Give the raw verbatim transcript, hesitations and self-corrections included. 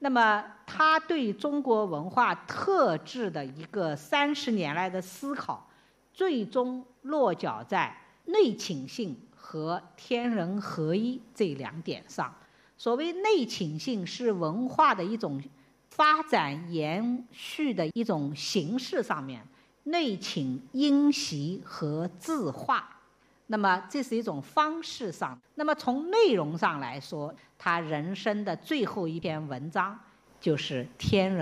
那么他对中国文化特质的一个三十年来的思考，最终落脚在内倾性和天人合一这两点上。所谓内倾性，是文化的一种发展延续的一种形式上面，内倾因袭和自化。那么这是一种方式上。那么从内容上来说，他人生的最后一篇文章就是天人